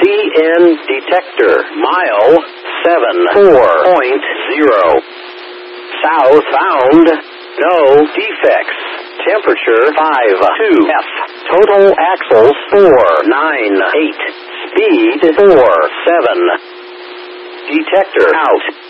CN detector. Mile 74.0. Southbound. No defects. Temperature 52 F. Total axles 498. Speed 47. Detector out.